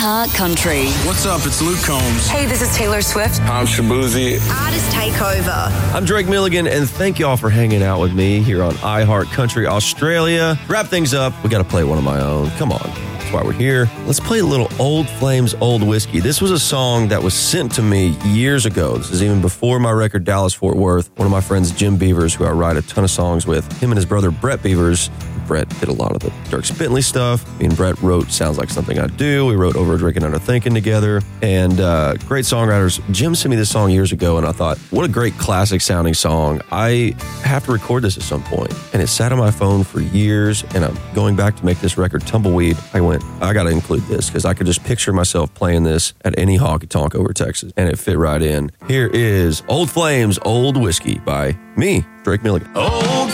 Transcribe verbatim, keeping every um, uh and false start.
iHeart Country. What's up? It's Luke Combs. Hey, this is Taylor Swift. I'm Shabuzi. Artist Takeover. I'm Drake Milligan, and thank y'all for hanging out with me here on iHeart Country Australia. Wrap things up. We got to play one of my own. Come on. That's why we're here. Let's play a little Old Flames, Old Whiskey. This was a song that was sent to me years ago. This is even before my record, Dallas Fort Worth. One of my friends, Jim Beavers, who I write a ton of songs with, him and his brother, Brett Beavers. Brett did a lot of the Dierks Bentley stuff. Me and Brett wrote Sounds Like Something I Do. We wrote Over Drinking Under Thinking together. And uh, great songwriters. Jim sent me this song years ago, and I thought, what a great classic sounding song. I have to record this at some point. And it sat on my phone for years, and I'm going back to make this record, Tumbleweed. I went, I got to include this, because I could just picture myself playing this at any honky-tonk over Texas, and it fit right in. Here is Old Flames, Old Whiskey by me, Drake Milligan. Old